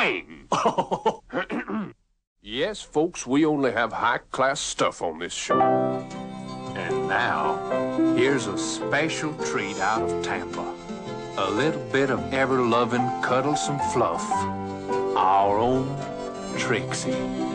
bang! Yes, folks, we only have high-class stuff on this show. And now, here's a special treat out of Tampa. A little bit of ever-loving, cuddlesome fluff. Our own Trixie.